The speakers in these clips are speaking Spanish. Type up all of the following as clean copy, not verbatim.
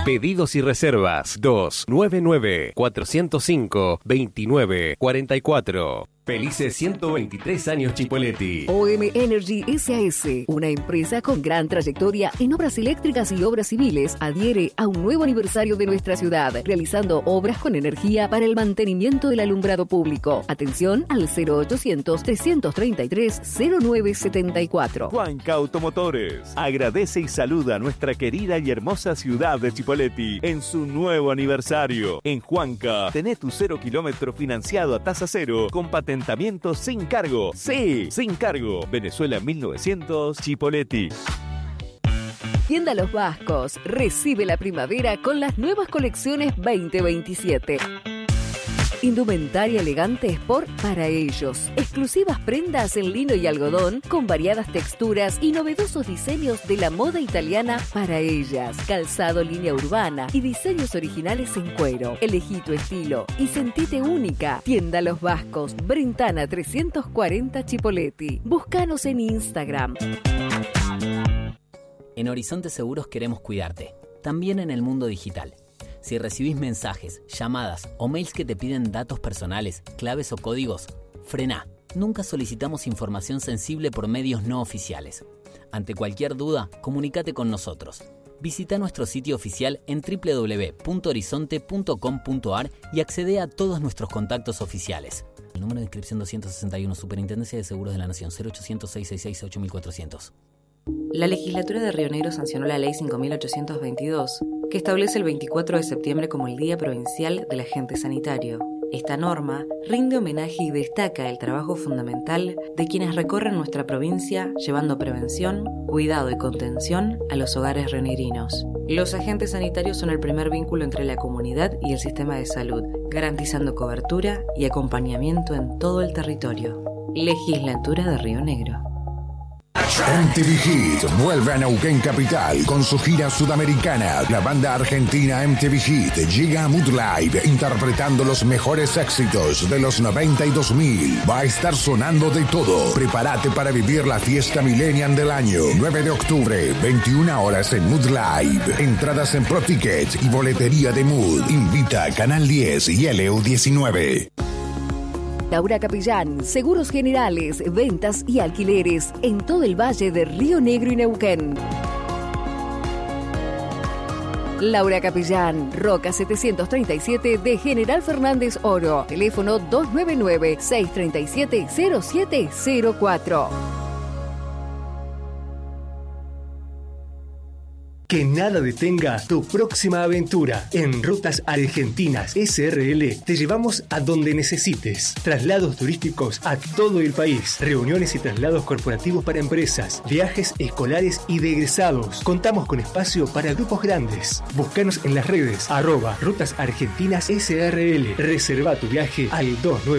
Pedidos y reservas 299-405-2944. Felices 123 años Chipoleti. OM Energy SAS, una empresa con gran trayectoria en obras eléctricas y obras civiles, adhiere a un nuevo aniversario de nuestra ciudad, realizando obras con energía para el mantenimiento del alumbrado público. Atención al 0800-333-0974. Juanca Automotores agradece y saluda a nuestra querida y hermosa ciudad de Chipoleti en su nuevo aniversario. En Juanca, tené tu 0 kilómetro financiado a tasa cero con patentamiento sin cargo. Sí, sin cargo. Venezuela 1900, Chipoleti. Tienda Los Vascos recibe la primavera con las nuevas colecciones 2027. Indumentaria elegante Sport para ellos. Exclusivas prendas en lino y algodón con variadas texturas y novedosos diseños de la moda italiana para ellas. Calzado línea urbana y diseños originales en cuero. Elegí tu estilo y sentite única. Tienda Los Vascos, Brentana 340 Chipoleti. Búscanos en Instagram. En Horizonte Seguros queremos cuidarte, también en el mundo digital. Si recibís mensajes, llamadas o mails que te piden datos personales, claves o códigos, frená. Nunca solicitamos información sensible por medios no oficiales. Ante cualquier duda, comunícate con nosotros. Visita nuestro sitio oficial en www.horizonte.com.ar y accede a todos nuestros contactos oficiales. El número de inscripción 261, Superintendencia de Seguros de la Nación, 0800-666-8400. La legislatura de Río Negro sancionó la Ley 5.822, que establece el 24 de septiembre como el Día Provincial del Agente Sanitario. Esta norma rinde homenaje y destaca el trabajo fundamental de quienes recorren nuestra provincia llevando prevención, cuidado y contención a los hogares rionegrinos. Los agentes sanitarios son el primer vínculo entre la comunidad y el sistema de salud, garantizando cobertura y acompañamiento en todo el territorio. Legislatura de Río Negro. MTV Hit vuelve a Neuquén Capital con su gira sudamericana. La banda argentina MTV Hit llega a Mood Live interpretando los mejores éxitos de los 90 y 2000. Va a estar sonando de todo. Prepárate para vivir la fiesta millennial del año. 9 de octubre, 21 horas en Mood Live. Entradas en ProTicket y boletería de Mood. Invita Canal 10 y LU19. Laura Capellán, seguros generales, ventas y alquileres en todo el valle de Río Negro y Neuquén. Laura Capellán, Roca 737 de General Fernández Oro. Teléfono 299-637-0704. Que nada detenga tu próxima aventura. En Rutas Argentinas SRL te llevamos a donde necesites. Traslados turísticos a todo el país. Reuniones y traslados corporativos para empresas. Viajes escolares y de egresados. Contamos con espacio para grupos grandes. Búscanos en las redes @Rutas Argentinas SRL. Reserva tu viaje al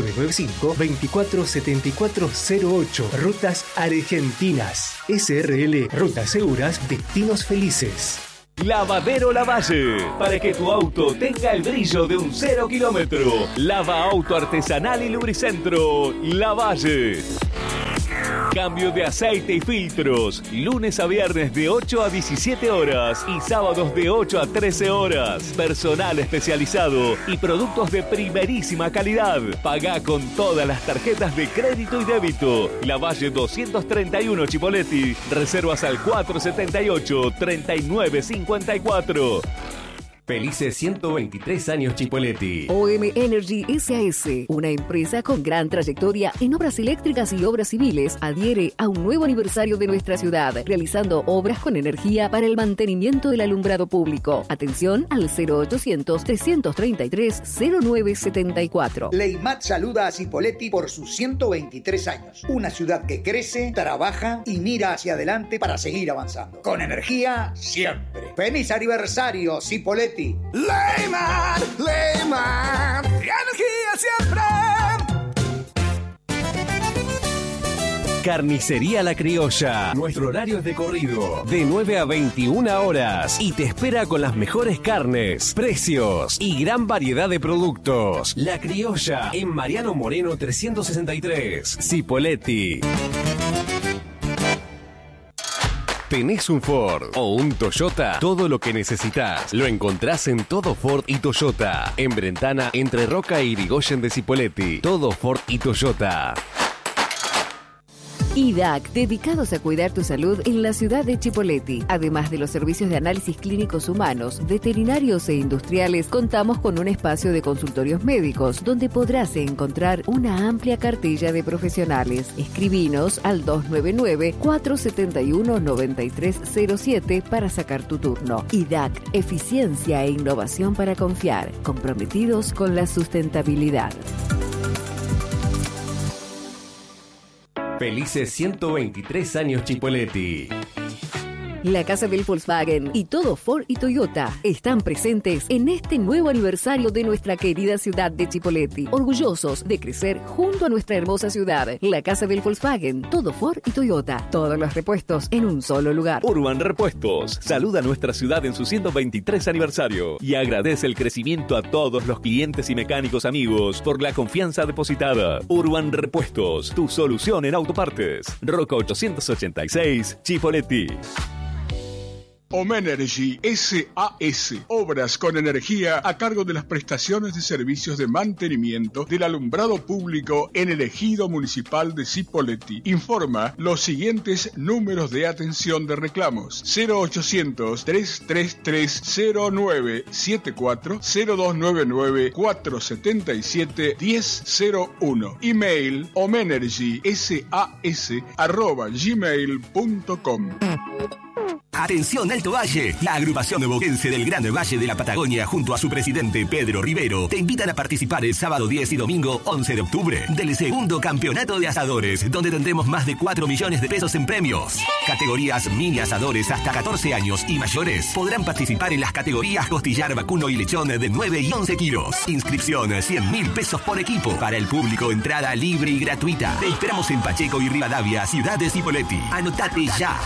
2995-247408. Rutas Argentinas SRL. Rutas seguras, destinos felices. Lavadero Lavalle, para que tu auto tenga el brillo de un 0 kilómetro. Lava auto artesanal y lubricentro Lavalle. Cambio de aceite y filtros, lunes a viernes de 8 a 17 horas y sábados de 8 a 13 horas. Personal especializado y productos de primerísima calidad. Pagá con todas las tarjetas de crédito y débito. Lavalle 231 Chipoleti. Reservas al 478-3954. Felices 123 años Chipoleti. OM Energy SAS, una empresa con gran trayectoria en obras eléctricas y obras civiles, adhiere a un nuevo aniversario de nuestra ciudad, realizando obras con energía para el mantenimiento del alumbrado público. Atención al 0800-333-0974. Leimat saluda a Chipoleti por sus 123 años. Una ciudad que crece, trabaja y mira hacia adelante para seguir avanzando. Con energía siempre. ¡Feliz aniversario, Chipoleti! Leimat, energía siempre. Carnicería La Criolla. Nuestro horario es de corrido, de 9 a 21 horas. Y te espera con las mejores carnes, precios y gran variedad de productos. La Criolla, en Mariano Moreno 363, Chipoleti. ¿Tenés un Ford o un Toyota? Todo lo que necesitas lo encontrás en Todo Ford y Toyota. En Brentana, entre Roca e Irigoyen de Cipolletti. Todo Ford y Toyota. IDAC, dedicados a cuidar tu salud en la ciudad de Cipolletti. Además de los servicios de análisis clínicos humanos, veterinarios e industriales, contamos con un espacio de consultorios médicos donde podrás encontrar una amplia cartilla de profesionales. Escribinos al 299-471-9307 para sacar tu turno. IDAC, eficiencia e innovación para confiar, comprometidos con la sustentabilidad. Felices 123 años Cipolletti. La Casa del Volkswagen y todo Ford y Toyota están presentes en este nuevo aniversario de nuestra querida ciudad de Cipolletti. Orgullosos de crecer junto a nuestra hermosa ciudad. La Casa del Volkswagen, todo Ford y Toyota. Todos los repuestos en un solo lugar. Urban Repuestos saluda a nuestra ciudad en su 123 aniversario y agradece el crecimiento a todos los clientes y mecánicos amigos por la confianza depositada. Urban Repuestos, tu solución en autopartes. Roca 886, Cipolletti. Omenergy SAS, obras con energía a cargo de las prestaciones de servicios de mantenimiento del alumbrado público en el ejido municipal de Cipolletti. Informa los siguientes números de atención de reclamos: 0800-333-0974, 0299-477-1001. Email omenergysas@gmail.com. Atención Alto Valle, la agrupación boquense del Gran Valle de la Patagonia junto a su presidente Pedro Rivero te invitan a participar el sábado 10 y domingo 11 de octubre del segundo campeonato de asadores, donde tendremos más de 4 millones de pesos en premios. Categorías mini asadores hasta 14 años y mayores podrán participar en las categorías costillar, vacuno y lechón de 9 y 11 kilos. Inscripción 100.000 pesos por equipo. Para el público, entrada libre y gratuita. Te esperamos en Pacheco y Rivadavia, ciudad de Cipolletti. Anotate ya.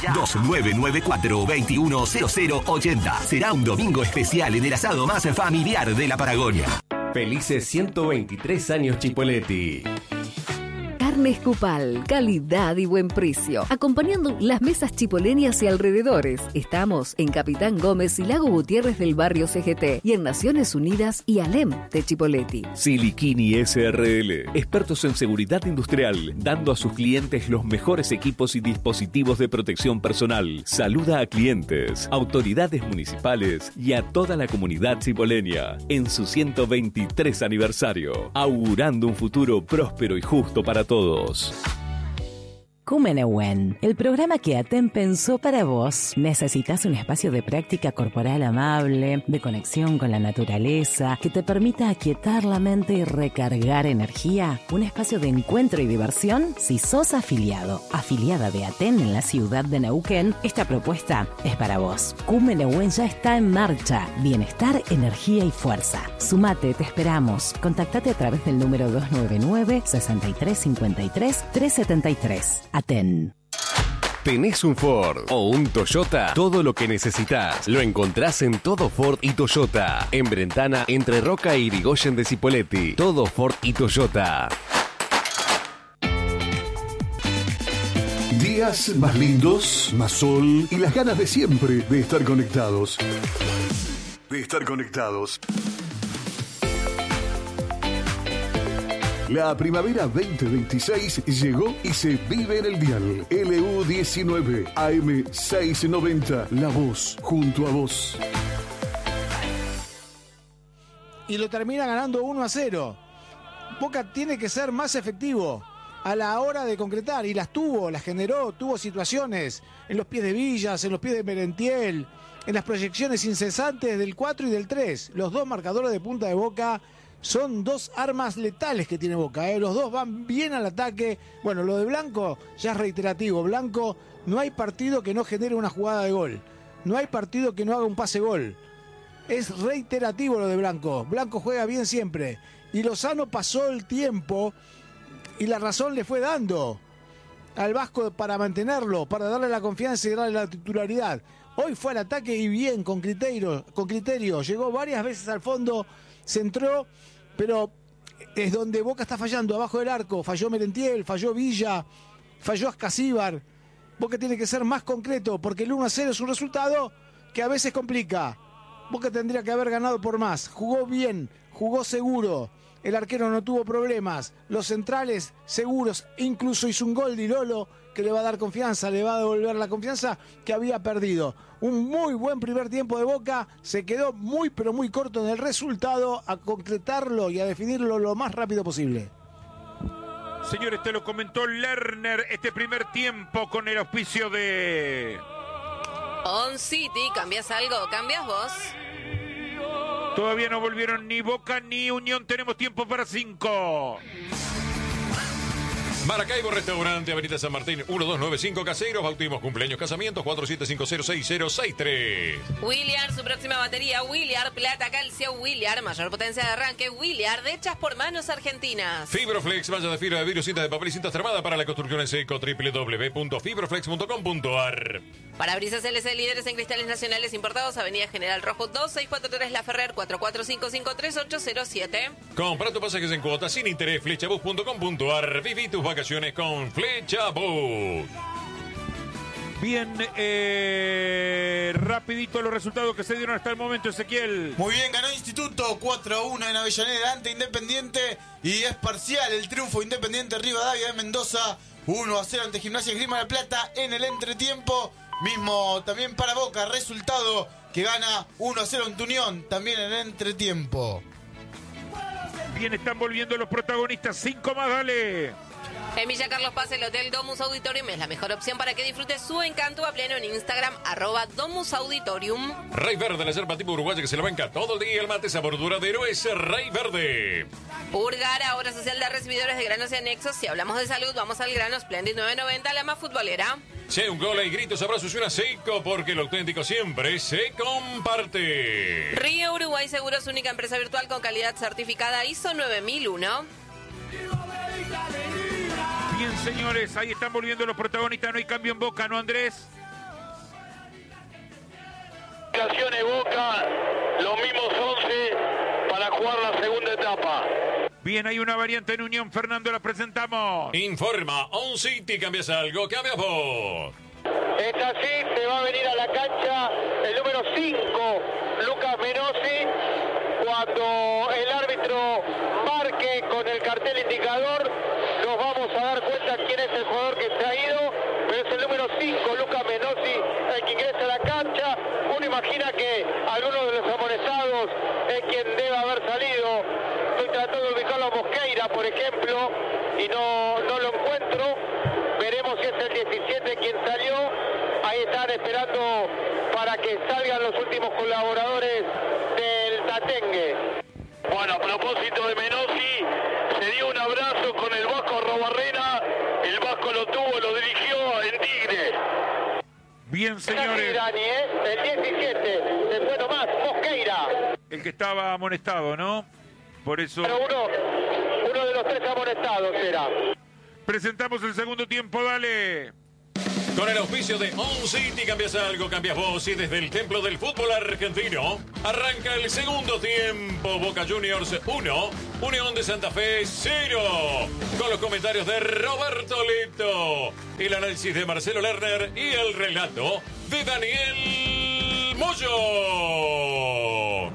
2994-210080. Será un domingo especial en el asado más familiar de la Patagonia. Felices 123 años Cipolletti. Carnes Cupal, calidad y buen precio. Acompañando las mesas chipoleñas y alrededores. Estamos en Capitán Gómez y Lago Gutiérrez del barrio CGT y en Naciones Unidas y Alem de Cipolletti. Siliquini SRL, expertos en seguridad industrial, dando a sus clientes los mejores equipos y dispositivos de protección personal. Saluda a clientes, autoridades municipales y a toda la comunidad cipoleña en su 123 aniversario, augurando un futuro próspero y justo para todos. Cumenewen, el programa que ATEN pensó para vos. ¿Necesitas un espacio de práctica corporal amable, de conexión con la naturaleza, que te permita aquietar la mente y recargar energía? ¿Un espacio de encuentro y diversión? Si sos afiliada de ATEN en la ciudad de Neuquén, esta propuesta es para vos. Cumenewen ya está en marcha. Bienestar, energía y fuerza. Sumate, te esperamos. Contactate a través del número 299-6353-373. ATEN. ¿Tenés un Ford o un Toyota? Todo lo que necesitas lo encontrás en Todo Ford y Toyota. En Brentana, entre Roca e Irigoyen de Cipolletti. Todo Ford y Toyota. Días más lindos, más sol y las ganas de siempre de estar conectados. La primavera 2026 llegó y se vive en el dial. LU19 AM 690. La voz junto a vos. Y lo termina ganando 1-0. Boca tiene que ser más efectivo a la hora de concretar. Y las generó, tuvo situaciones en los pies de Villas, en los pies de Merentiel, en las proyecciones incesantes del 4 y del 3. Los dos marcadores de punta de Boca son dos armas letales que tiene Boca, Los dos van bien al ataque. Bueno, lo de Blanco ya es reiterativo. Blanco, no hay partido que no genere una jugada de gol. No hay partido que no haga un pase gol. Es reiterativo lo de Blanco. Blanco juega bien siempre. Y Lozano pasó el tiempo y la razón le fue dando al Vasco para mantenerlo, para darle la confianza y darle la titularidad. Hoy fue al ataque y bien, con criterio. Llegó varias veces al fondo, centró, pero es donde Boca está fallando, abajo del arco. Falló Merentiel, falló Villa, falló Ascasíbar. Boca tiene que ser más concreto, porque el 1-0 es un resultado que a veces complica. Boca tendría que haber ganado por más. Jugó bien, jugó seguro. El arquero no tuvo problemas. Los centrales seguros. Incluso hizo un gol de Lolo que le va a dar confianza, le va a devolver la confianza que había perdido. Un muy buen primer tiempo de Boca. Se quedó muy pero muy corto en el resultado, a concretarlo y a definirlo lo más rápido posible. Señores, te lo comentó Lerner este primer tiempo con el auspicio de On City. ¿Cambias algo? ¿Cambias vos? Todavía no volvieron ni Boca ni Unión. Tenemos tiempo para 5. Maracaibo Restaurante, Avenida San Martín, 1295 Caseros, bautismos, cumpleaños, casamientos, 47506063. Williard, su próxima batería. Williard, plata, calcio. Williard, mayor potencia de arranque. Williard, hechas por manos argentinas. Fibroflex, malla de fibra de vidrio, cinta de papel y cinta trabada para la construcción en seco. www.fibroflex.com.ar. Parabrisas LC, líderes en cristales nacionales importados. Avenida General Rojo 2643 La Ferrer, 44553807. Compra tus pasajes en cuotas sin interés. Flechabus.com.ar. Viví tus vacaciones con Flechabus. Bien, rapidito los resultados que se dieron hasta el momento, Ezequiel. Muy bien, ganó Instituto 4-1 en Avellaneda ante Independiente y es parcial el triunfo Independiente Rivadavia de Mendoza, 1-0 ante Gimnasia Esgrima de La Plata en el entretiempo. Mismo también para Boca, resultado que gana 1-0 ante Unión, también en el entretiempo. Bien, están volviendo los protagonistas, 5 más, dale. En Villa Carlos Paz, el Hotel Domus Auditorium es la mejor opción para que disfrutes su encanto a pleno en Instagram, @Domus Auditorium. Rey Verde, la yerba tipo uruguaya que se la banca todo el día. El mate sabor duradero es Rey Verde. Purgar, ahora social de recibidores de granos y anexos. Si hablamos de salud, vamos al grano Splendid 990, la más futbolera. Si hay un gol, hay gritos, abrazos y una seco, porque lo auténtico siempre se comparte. Río Uruguay Seguros, única empresa virtual con calidad certificada ISO 9001. Bien, señores, ahí están volviendo los protagonistas. No hay cambio en Boca, ¿no, Andrés? Boca, los mismos 11 para jugar la segunda etapa. Bien, hay una variante en Unión, Fernando, la presentamos. Informa, On City, cambias algo, cambias vos. Es así, se va a venir a la cancha el número 5, Lucas Menossi. Cuando el árbitro marque con el cartel indicador, nos vamos a dar cuenta quién es el jugador que se ha ido, pero es el número 5, Lucas Menossi, el que ingresa a la cancha. Uno imagina que alguno de los amonestados es quien debe haber salido. Estoy tratando de ubicarlo a Mosqueira, por ejemplo, y no lo encuentro. Veremos si es el 17 quien salió. Ahí están esperando para que salgan los últimos colaboradores del Tatengue. Bueno, a propósito de Menossi, se dio un abrazo con el Vasco Robarrena. El Vasco lo tuvo, lo dirigió en Tigre. Bien, señores. Dani, el 17, después nomás, Mosqueira. El que estaba amonestado, ¿no? Por eso... Pero uno de los 3 amonestados era. Presentamos el segundo tiempo, dale. Con el auspicio de On City, cambias algo, cambias vos. Y desde el templo del fútbol argentino, arranca el segundo tiempo. Boca Juniors 1, Unión de Santa Fe 0. Con los comentarios de Roberto Leto, el análisis de Marcelo Lerner y el relato de Daniel Moyo.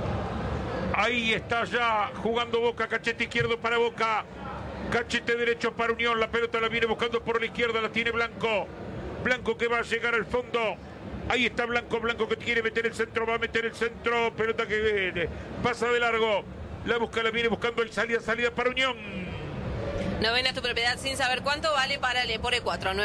Ahí está ya jugando Boca, cachete izquierdo para Boca, cachete derecho para Unión. La pelota la viene buscando por la izquierda, la tiene Blanco. Blanco que va a llegar al fondo. Ahí está Blanco, Blanco que quiere meter el centro, va a meter el centro. Pelota que viene, pasa de largo. La busca, la viene buscando el salida para Unión. No vendas tu propiedad sin saber cuánto vale para Lepore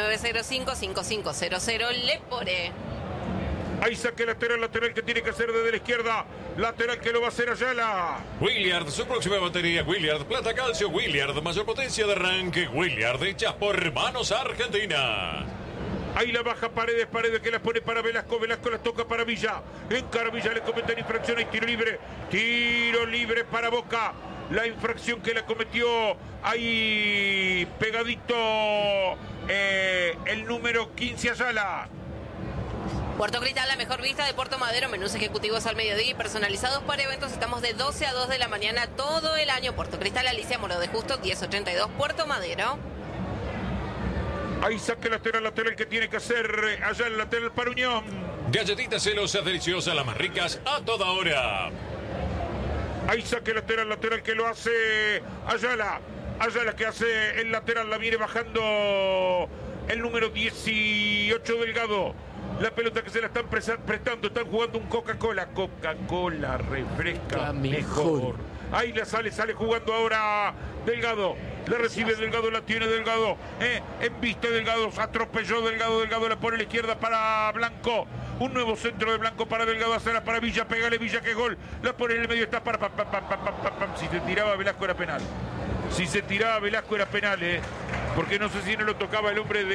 4905-5500 Lepore. Ahí saque lateral que tiene que hacer desde la izquierda. Lateral que lo va a hacer Ayala. Williard, su próxima batería. Williard, plata, calcio. Williard, mayor potencia de arranque. Williard, hechas por manos argentinas. Ahí la baja Paredes que las pone para Velasco. Velasco las toca para Villa. Encara Villa, le cometen infracción y tiro libre. Tiro libre para Boca. La infracción que la cometió ahí pegadito el número 15 Ayala. Puerto Cristal, la mejor vista de Puerto Madero, menús ejecutivos al mediodía y personalizados para eventos. Estamos de 12 a 2 de la mañana todo el año. Puerto Cristal, Alicia Moro de Justo, 1082, Puerto Madero. Ahí saque lateral que tiene que hacer allá el lateral para Unión. Galletitas celosas deliciosas, las más ricas a toda hora. Ahí saque lateral que lo hace Ayala. Ayala que hace el lateral, la viene bajando el número 18 Delgado. La pelota que se la están prestando, están jugando un Coca-Cola. Coca-Cola refresca mejor. Ahí la sale jugando ahora Delgado. La recibe Delgado, la tiene Delgado. En vista Delgado, atropelló Delgado, la pone a la izquierda para Blanco. Un nuevo centro de Blanco para Delgado, hacerla para Villa, pégale Villa, que gol. La pone en el medio, está para Si se tiraba Velasco era penal. Si se tiraba Velasco era penal, porque no sé si no lo tocaba el hombre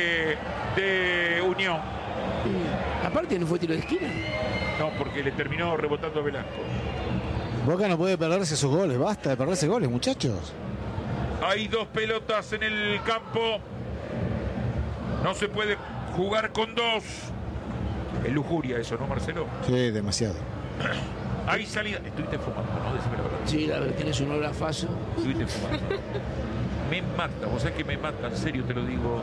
de Unión. Aparte no fue tiro de esquina. No, porque le terminó rebotando a Velasco. Boca no puede perderse sus goles, basta de perderse goles, muchachos. Hay 2 pelotas en el campo. No se puede jugar con 2. Es lujuria eso, ¿no, Marcelo? Sí, demasiado. Hay salida. Estuviste fumando, ¿no? Decime la verdad. Sí, la verdad, tienes un olor a faso. Estuviste fumando. Me mata, vos sabés que me mata, en serio te lo digo.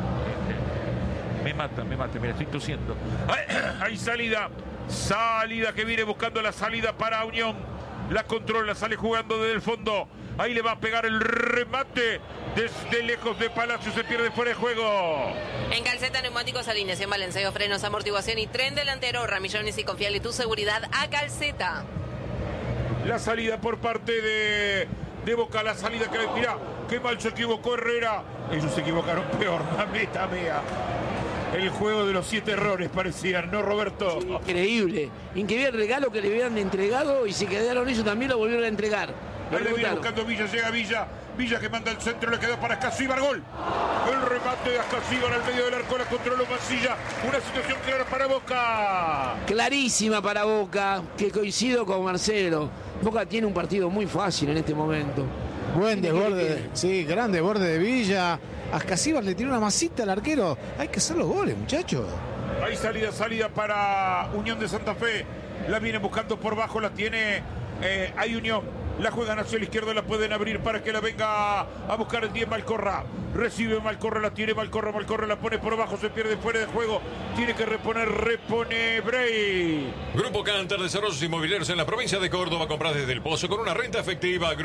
Me mata, mira, estoy tosiendo. Hay salida que viene buscando la salida para Unión. La controla, sale jugando desde el fondo. Ahí le va a pegar el remate desde lejos de Palacio, se pierde fuera de juego. En Calceta, neumáticos, alineación, balanceo, frenos, amortiguación y tren delantero. Ramillones y confiable tu seguridad a Calceta. La salida por parte de Boca, la salida que mirá, qué mal se equivocó Herrera. Ellos se equivocaron peor, mamita mía. El juego de los 7 errores parecían, ¿no, Roberto? Sí, increíble el regalo que le habían entregado y se quedaron ellos también, lo volvieron a entregar. Ahí le viene buscando Villa, llega Villa que manda el centro, le quedó para Escasíbar, gol. El remate de Escasíbar al medio del arco, la controló Mancilla. Una situación clara para Boca. Clarísima para Boca, que coincido con Marcelo. Boca tiene un partido muy fácil en este momento. Buen desborde, sí, gran desborde de Villa. Ascasíbar le tiró una masita al arquero. Hay que hacer los goles, muchachos. Hay salida para Unión de Santa Fe. La viene buscando por bajo, la tiene. Hay Unión. La juegan hacia la izquierda, la pueden abrir para que la venga a buscar el 10 Malcorra. Recibe Malcorra, la tiene Malcorra, la pone por abajo, se pierde fuera de juego. Tiene que repone Bray. Grupo Canter, desarrollos inmobiliarios en la provincia de Córdoba. Compras desde el Pozo con una renta efectiva.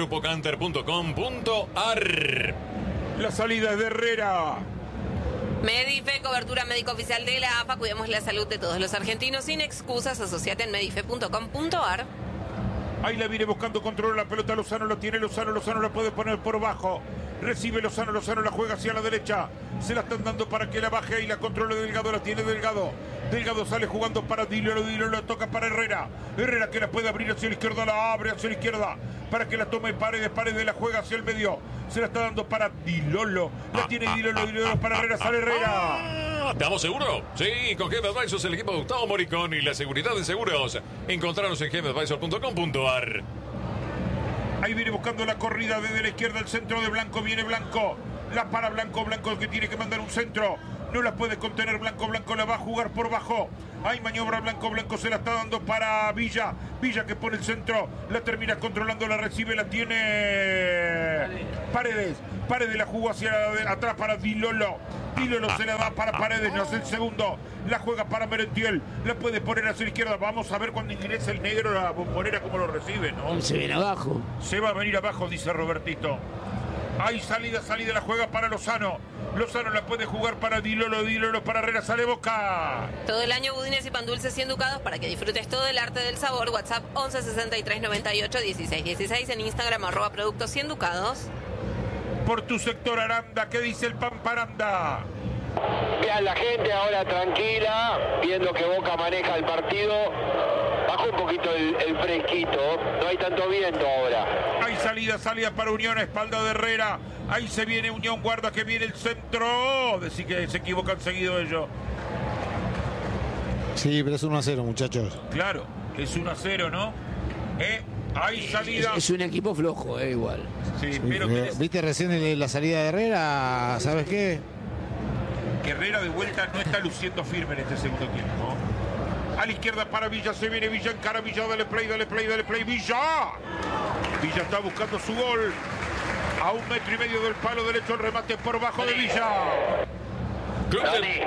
grupocanter.com.ar. La salida es de Herrera. Medife, cobertura médico oficial de la AFA. Cuidemos la salud de todos los argentinos sin excusas. Asociate en medife.com.ar. Ahí la viene buscando, controla la pelota, Lozano lo tiene, Lozano la puede poner por abajo. Recibe Lozano la juega hacia la derecha. Se la están dando para que la baje y la controle Delgado, la tiene Delgado. Delgado sale jugando para Dilolo la toca para Herrera. Herrera que la puede abrir hacia la izquierda, la abre hacia la izquierda para que la tome Paredes la juega hacia el medio. Se la está dando para Dilolo. La tiene Dilolo para Herrera, sale Herrera. ¿Estamos seguros? Sí, con GM Advisors, el equipo de Gustavo Moricón y la seguridad de seguros. Encontrarnos en gmadvisor.com.ar. Ahí viene buscando la corrida desde la izquierda, el centro de Blanco, viene Blanco. La para Blanco que tiene que mandar un centro. No la puede contener Blanco la va a jugar por bajo. Hay maniobra Blanco se la está dando para Villa que pone el centro, la termina controlando, la recibe, la tiene Paredes la jugó hacia atrás para Dilolo se la da para Paredes, no hace el segundo, la juega para Merentiel, la puede poner hacia la izquierda, vamos a ver cuando ingresa el negro la bombonera cómo lo recibe, ¿no? Se viene abajo. Se va a venir abajo, dice Robertito. Hay salida, la juega para Lozano la puede jugar para Dilolo para Herrera, sale Boca. Todo el año budines y pan dulces y educados para que disfrutes todo el arte del sabor. WhatsApp 11 63 98 16 16. En Instagram @productos y educados. Por tu sector Aranda, ¿qué dice el Pamparanda? Vean la gente ahora tranquila, viendo que Boca maneja el partido. Bajó un poquito el fresquito, no hay tanto viento ahora. Hay salida para Unión, a espalda de Herrera. Ahí se viene Unión, guarda que viene el centro. Decir que se equivocan seguido ellos. Sí, pero es 1-0, muchachos. Claro, es 1-0, ¿no? Hay salida. Es un equipo flojo, igual. Sí, pero ¿viste recién la salida de Herrera? ¿Sabes qué? Que Herrera de vuelta no está luciendo firme en este segundo tiempo. A la izquierda para Villa, se viene Villa, encara Villa, dale play, Villa. Villa está buscando su gol. A 1,5 metros del palo derecho, el remate por bajo de Villa. Dani.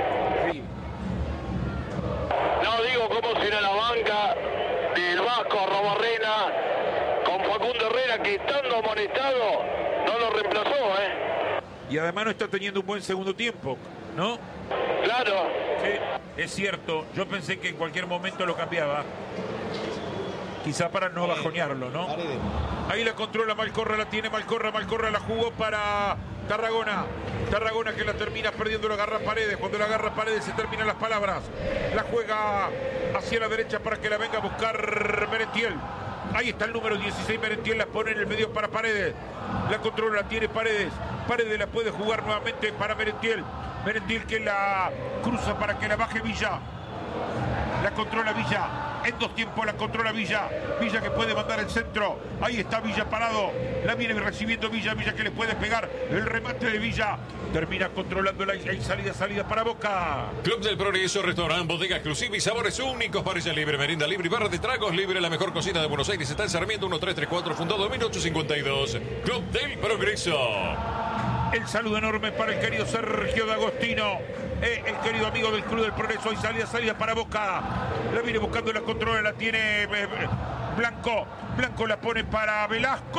No digo cómo será la banca del Vasco Robarrena con Facundo Herrera, que estando amonestado no lo reemplazó, Y además no está teniendo un buen segundo tiempo, ¿no? Claro. Sí, es cierto. Yo pensé que en cualquier momento lo cambiaba. Quizá para no bajonearlo, ¿no? Ahí la controla Malcorra, la tiene Malcorra la jugó para Tarragona. Tarragona que la termina perdiendo, la agarra Paredes. Cuando la agarra Paredes se terminan las palabras. La juega hacia la derecha para que la venga a buscar Merentiel. Ahí está el número 16, Merentiel la pone en el medio para Paredes. La controla, la tiene Paredes. Paredes la puede jugar nuevamente para Merentiel. Merentiel que la cruza para que la baje Villa. La controla Villa. En dos tiempos la controla Villa. Villa que puede mandar el centro. Ahí está Villa parado. La viene recibiendo Villa. Villa que le puede pegar. El remate de Villa. Termina controlando la salida para Boca. Club del Progreso, restaurante, bodega exclusiva y sabores únicos. Parrilla libre, merienda libre y barra de tragos libre. La mejor cocina de Buenos Aires está en Sarmiento 1334, fundado en 1852. Club del Progreso. El saludo enorme para el querido Sergio D'Agostino, el querido amigo del Club del Progreso. Hay salida para Boca. La viene buscando, la controla, la tiene Blanco. Blanco la pone para Velasco.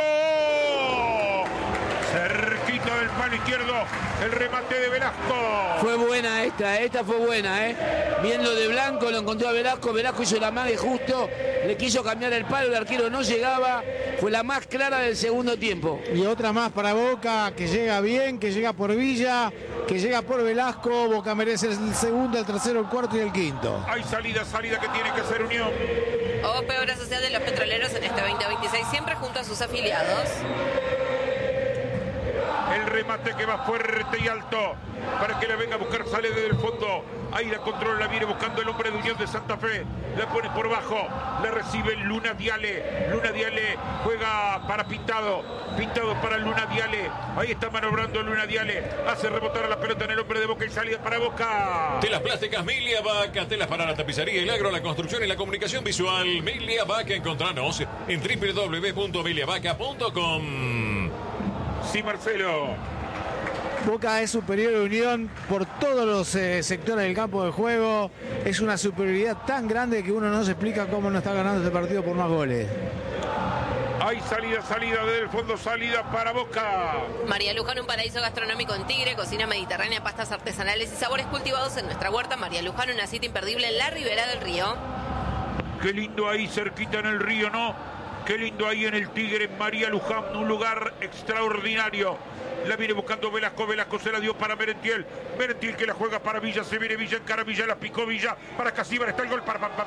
Cerquita del palo izquierdo, el remate de Velasco. Fue buena esta fue buena, Bien lo de Blanco, lo encontró a Velasco. Velasco hizo la mague justo, le quiso cambiar el palo, el arquero no llegaba. Fue la más clara del segundo tiempo. Y otra más para Boca, que llega bien, que llega por Villa, que llega por Velasco. Boca merece el segundo, el tercero, el cuarto y el quinto. Hay salida que tiene que hacer Unión. OPE Obra Social de los Petroleros en este 2026, siempre junto a sus afiliados. El remate que va fuerte y alto para que la venga a buscar, sale desde el fondo. Ahí la controla, la viene buscando el hombre de Unión de Santa Fe. La pone por bajo, la recibe Luna Diale. Luna Diale juega para Pintado. Pintado para Luna Diale. Ahí está manobrando Luna Diale. Hace rebotar a la pelota en el hombre de Boca y salida para Boca. Telas plásticas Milia Vaca, telas para la tapicería, el agro, la construcción y la comunicación visual. Milia Vaca, encontranos en www.miliavaca.com. Sí, Marcelo. Boca es superior a Unión por todos los sectores del campo de juego. Es una superioridad tan grande que uno no se explica cómo no está ganando este partido por más goles. Hay salida desde el fondo, salida para Boca. María Luján, un paraíso gastronómico en Tigre, cocina mediterránea, pastas artesanales y sabores cultivados en nuestra huerta. María Luján, una cita imperdible en la ribera del río. Qué lindo ahí cerquita en el río, ¿no? Qué lindo ahí en el Tigre, María Luján, un lugar extraordinario. La viene buscando Velasco, Velasco se la dio para Merentiel. Merentiel que la juega para Villa, se viene Villa, encara Villa, la picó Villa. Para Casíbar está el gol.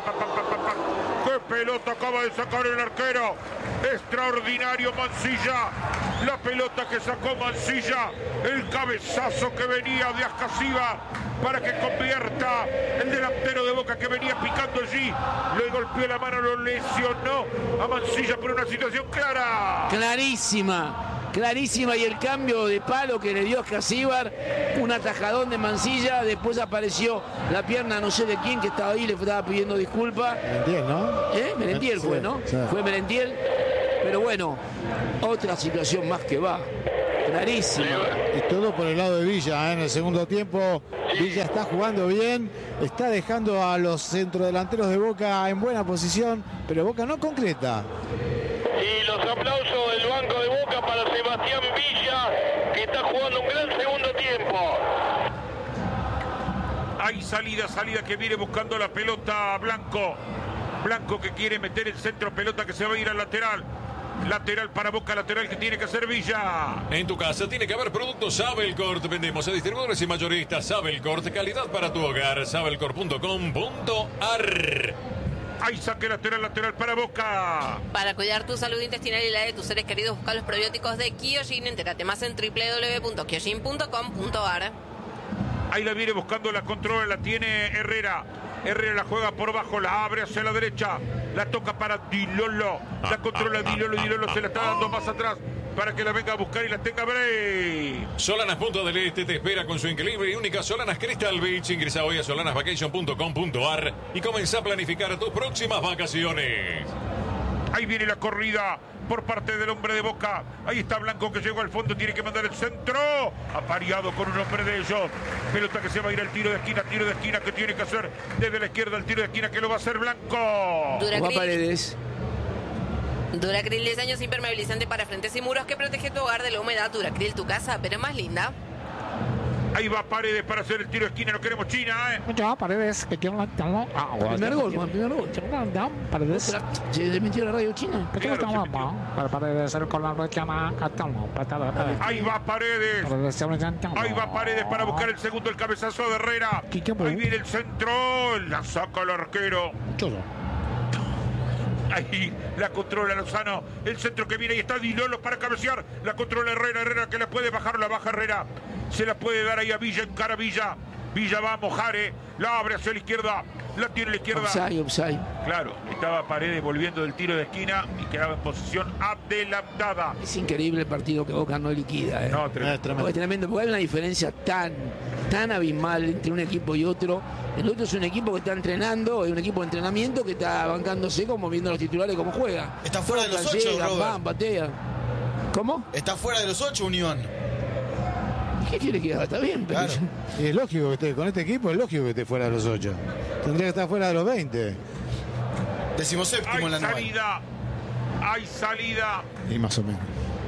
¡Qué pelota acaba de sacar el arquero! Extraordinario Mancilla. La pelota que sacó Mancilla. El cabezazo que venía de Ascasíbar para que convierta el delantero de Boca que venía picando allí. Le golpeó la mano, lo lesionó a Mancilla por una situación clara. Clarísima, y el cambio de palo que le dio a Ascasíbar, un atajadón de Mancilla, después apareció la pierna no sé de quién que estaba ahí, le estaba pidiendo disculpas. Merentiel, ¿no? Merentiel fue, ¿no? Sí. Fue Merentiel, pero bueno, otra situación más que va, clarísima. Y todo por el lado de Villa, en el segundo tiempo. Villa está jugando bien, está dejando a los centrodelanteros de Boca en buena posición, pero Boca no concreta. Y los aplausos del banco de Boca para Sebastián Villa, que está jugando un gran segundo tiempo. Hay salida que viene buscando la pelota Blanco. Blanco que quiere meter el centro, pelota que se va a ir al lateral. Lateral para Boca, lateral que tiene que hacer Villa. En tu casa tiene que haber productos Sabelcort. Vendemos a distribuidores y mayoristas. Sabelcort, calidad para tu hogar. Sabelcort.com.ar. Hay saque lateral para Boca. Para cuidar tu salud intestinal y la de tus seres queridos, busca los probióticos de Kyojin. Entérate más en www.kyojin.com.ar. Ahí la viene buscando, la controla, la tiene Herrera. Herrera la juega por bajo, la abre hacia la derecha. La toca para Dilolo. La controla Dilolo se la está dando más atrás para que la venga a buscar y la tenga Bray. Solanas Punta del Este te espera con su increíble y única Solanas Crystal Beach. Ingresa hoy a solanasvacation.com.ar y comenzá a planificar tus próximas vacaciones. Ahí viene la corrida por parte del hombre de Boca. Ahí está Blanco que llegó al fondo, tiene que mandar el centro. Apareado con un hombre de ellos. Pelota que se va a ir al tiro de esquina que tiene que hacer desde la izquierda el tiro de esquina que lo va a hacer Blanco. Paredes. Duracril 10 años impermeabilizante para frentes y muros que protege tu hogar de la humedad. Duracril, tu casa, pero más linda. Ahí va Paredes para hacer el tiro de esquina, no queremos China, Ya, Paredes, que quiero la... Primer gol. Paredes. Se metió la radio china. Paredes, el con la reclama. Ahí va Paredes. Ahí va Paredes para buscar el segundo, el cabezazo de Herrera. Ahí viene el centro, la saca el arquero. Ahí la controla Lozano. El centro que viene, ahí está Di Lolo para cabecear. La controla Herrera que la puede bajar, la baja Herrera. Se la puede dar ahí a Villa, encara Villa. Villa va a Mojare, la abre hacia la izquierda. La tiene a la izquierda. Offside. Claro, estaba Paredes volviendo del tiro de esquina y quedaba en posición adelantada. Es increíble el partido que Boca no liquida. No, tremendo. Es tremendo, porque hay una diferencia tan abismal entre un equipo y otro. El otro es un equipo que está entrenando, es un equipo de entrenamiento que está bancándose como viendo los titulares cómo juega. Está fuera de los 8, Robert. Patea. ¿Cómo? Está fuera de los 8, Unión. ¿Qué quiere que haga? Está bien, pero... Claro. Y es lógico que esté, con este equipo es lógico que esté fuera de los 8. Tendría que estar fuera de los 20. 17º en la salida. Hay salida. Y más o menos.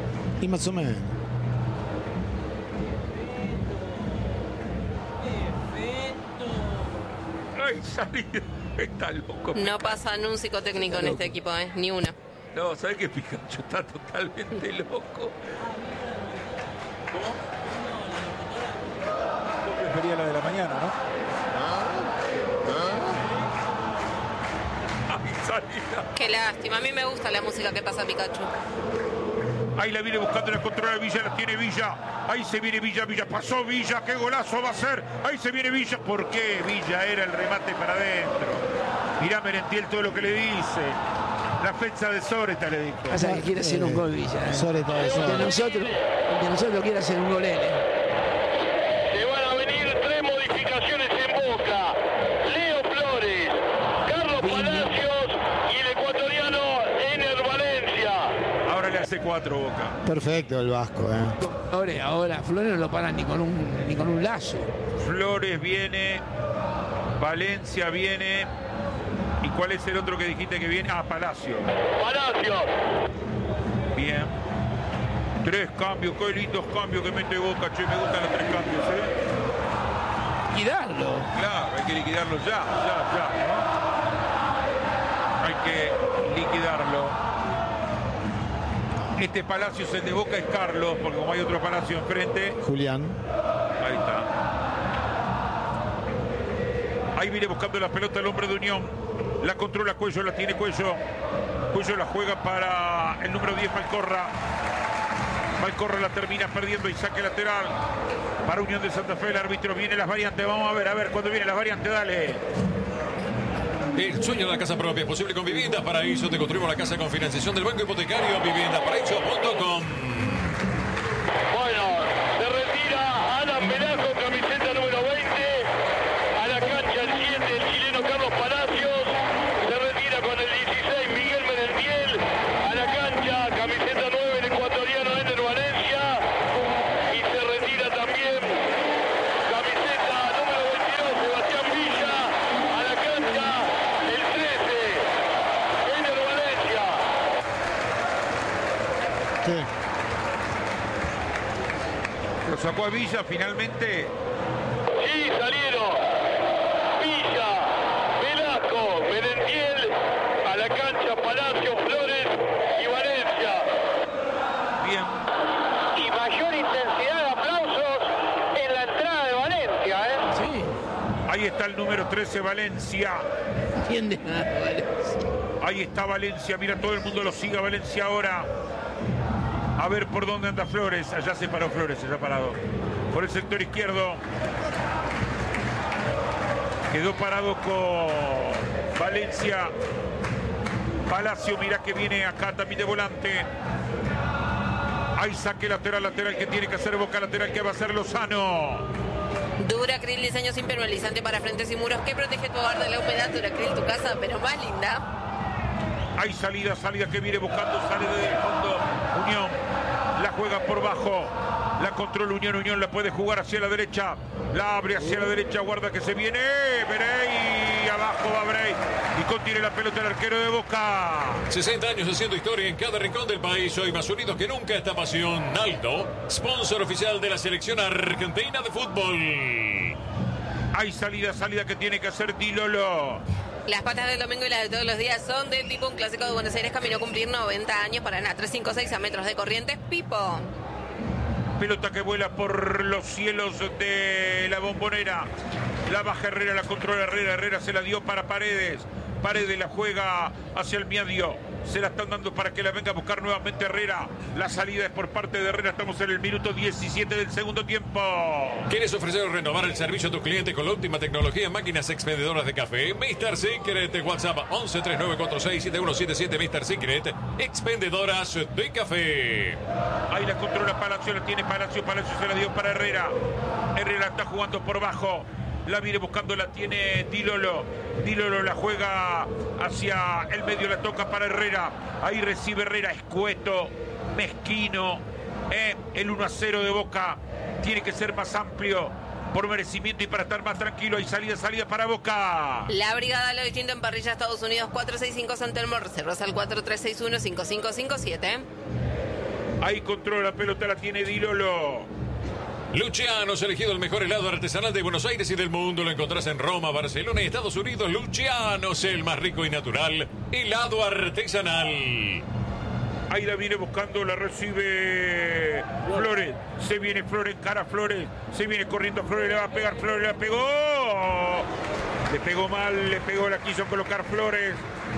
Hay salida. Está loco. No pasa un psicotécnico en este equipo, ni una. No, ¿sabes qué? Pikachu está totalmente loco. Prefería la de la mañana, ¿no? Ay, salida. Qué lástima, a mí me gusta la música que pasa Pikachu. Ahí la viene buscando la controla de Villa, la tiene Villa. Ahí se viene Villa, pasó Villa, qué golazo va a ser. Ahí se viene Villa, ¿por qué? Villa era el remate para adentro. Mirá Merentiel todo lo que le dice. La fecha de Soreta le dijo. O sea, que quiere hacer un gol Villa. Soreta. De nosotros quiere hacer un gol él. Se van a venir 3 modificaciones en Boca. Leo Flores, Carlos Palacios y el ecuatoriano Ener Valencia. Ahora le hace 4 Boca. Perfecto el Vasco, Ahora, Flores no lo paran ni con un lazo. Flores viene, Valencia viene. ¿Y cuál es el otro que dijiste que viene? Palacio. Bien. 3 cambios, qué lindos cambios que mete Boca, che, me gustan los 3 cambios, Liquidarlo. Claro, hay que liquidarlo ya, ¿no? Hay que liquidarlo. Este Palacios, el de Boca, es Carlos, porque como hay otro Palacio enfrente. Julián. Ahí está. Ahí viene buscando la pelota el hombre de Unión. La controla Cuello, la tiene Cuello. Cuello la juega para el número 10, Malcorra. Malcorra la termina perdiendo y saque lateral para Unión de Santa Fe. El árbitro viene las variantes. Vamos a ver cuando viene las variantes, dale. El sueño de la casa propia es posible con Viviendas Paraíso. Te construimos la casa con financiación del Banco Hipotecario. Viviendasparaíso.com. Bueno, se retira Alan Velasco, camiseta número 20. A la cancha el 7, el chileno Carlos Palacios. Se retira con el 16, Miguel Merentiel. A la cancha, camiseta 9, el ecuatoriano Ener Valencia. Y se retira también camiseta número 22, Sebastián Villa. A la cancha, el 13, Ener Valencia. Sí. Lo sacó a Villa finalmente. Sí, salieron. Villa, Velasco, Merentiel, a la cancha Palacio, Flores y Valencia. Bien. Y mayor intensidad de aplausos en la entrada de Valencia, Sí. Ahí está el número 13, Valencia. ¿Quién de nada, Valencia? Ahí está Valencia, mira, todo el mundo lo sigue a Valencia ahora. A ver por dónde anda Flores. Allá se paró Flores, allá parado. Por el sector izquierdo. Quedó parado con Valencia. Palacio, mira que viene acá también de volante. Ahí saque lateral que tiene que hacer Boca, lateral que va a hacer Lozano. Duracril, diseño impermeabilizante para frentes y muros que protege tu hogar de la humedad. Duracril, tu casa, pero más linda. Hay salida que viene buscando, sale del fondo Unión, la juega por bajo, la controla Unión la puede jugar hacia la derecha, la abre hacia la derecha, guarda que se viene, Brey, abajo va Brey, y contiene la pelota el arquero de Boca. 60 años haciendo historia en cada rincón del país, hoy más unidos que nunca esta pasión. Aldo, sponsor oficial de la selección argentina de fútbol. Hay salida que tiene que hacer Di Lolo. Las patas del domingo y las de todos los días son del Pipo, un clásico de Buenos Aires, caminó a cumplir 90 años. Paraná 356 a metros de Corrientes, Pipo. Pelota que vuela por los cielos de la Bombonera. La baja Herrera, la controla Herrera se la dio para Paredes. Paredes la juega hacia el medio. Se la están dando para que la venga a buscar nuevamente Herrera. La salida es por parte de Herrera. Estamos en el minuto 17 del segundo tiempo. ¿Quieres ofrecer o renovar el servicio a tus clientes con la última tecnología en máquinas expendedoras de café? Mr. Secret, WhatsApp 1139467177. Mr. Secret, expendedoras de café. Ahí la controla Palacio, la tiene Palacio se la dio para Herrera. Herrera está jugando por bajo. La viene buscando, la tiene Di Lolo. Di Lolo la juega hacia el medio, la toca para Herrera. Ahí recibe Herrera, escueto, mezquino. El 1-0 de Boca tiene que ser más amplio por merecimiento y para estar más tranquilo. Hay salida para Boca. La brigada Lo Distinto en Parrilla, Estados Unidos, 465 San Telmo, reservas al 4361-5557. Ahí controla la pelota, la tiene Di Lolo. Luciano's, elegido el mejor helado artesanal de Buenos Aires y del mundo. Lo encontrás en Roma, Barcelona y Estados Unidos. Luciano's, el más rico y natural helado artesanal. Ahí la viene buscando, la recibe Flores. Se viene Flores, encara Flores. Se viene corriendo Flores, le va a pegar Flores, la pegó. Le pegó mal, la quiso colocar Flores.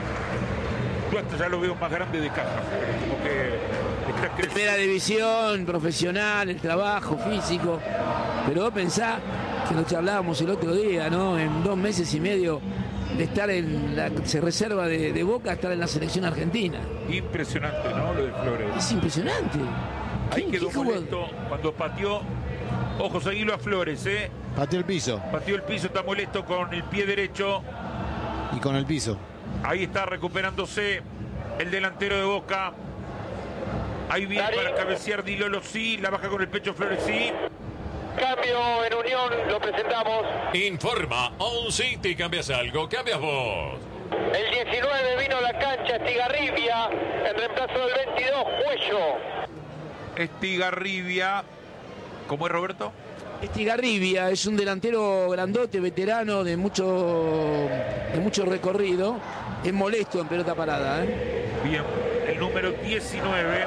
Yo hasta ya lo veo más grande de caja, Flores, como que... Primera división, profesional, el trabajo físico. Pero vos pensás que lo charlábamos el otro día, ¿no? En 2 meses y medio de estar en la reserva de Boca, estar en la selección argentina. Impresionante, ¿no? Lo de Flores. Es impresionante. Ahí quedó molesto cuando pateó. Ojo, seguilo a Flores, ¿eh? Pateó el piso. Pateó el piso, está molesto con el pie derecho. Y con el piso. Ahí está recuperándose el delantero de Boca. Ahí viene para cabecear Di Lolo, sí. La baja con el pecho Flores, sí. Cambio en Unión, lo presentamos. Informa On City, cambias algo, cambias vos. El 19 vino a la cancha Estigarribia, en reemplazo del 22, Cuello. Estigarribia, ¿cómo es, Roberto? Estigarribia es un delantero grandote, veterano, de mucho recorrido. Es molesto en pelota parada, ¿eh? Bien, el número 19.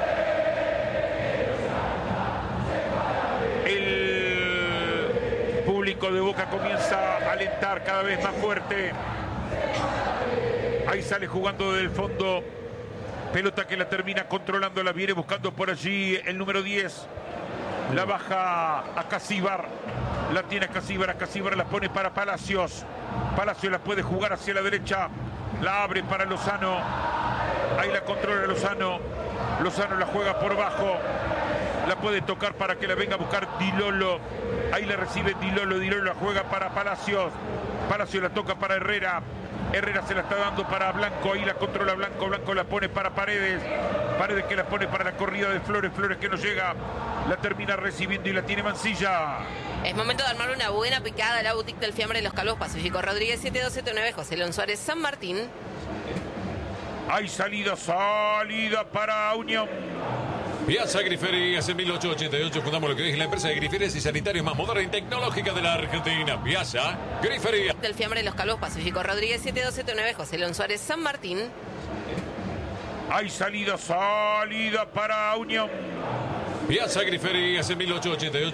El público de Boca comienza a alentar cada vez más fuerte. Ahí sale jugando del fondo. Pelota que la termina controlando, la viene buscando por allí el número 10. La baja a Casíbar. La tiene a Casíbar la pone para Palacios. Palacios la puede jugar hacia la derecha. La abre para Lozano. Ahí la controla Lozano. Lozano la juega por bajo. La puede tocar para que la venga a buscar Di Lolo. Ahí la recibe Di Lolo. Di Lolo la juega para Palacios. Palacios la toca para Herrera. Herrera se la está dando para Blanco. Ahí la controla Blanco. Blanco la pone para Paredes. Paredes que la pone para la corrida de Flores. Flores que no llega. La termina recibiendo y la tiene Mancilla. Es momento de armar una buena picada a la boutique del Fiambre de los Calvos, Pacífico Rodríguez 7279, José León Suárez, San Martín. Hay salida para Unión. Piazza Griferías en 1888 fundamos lo que es la empresa de griferías y sanitarios más moderna y tecnológica de la Argentina. Piazza Griferías. Del Fiambre de los Calvos, Pacífico Rodríguez 7279, José León Suárez, San Martín. Hay salida para Unión. Piazza Griferías en 1888.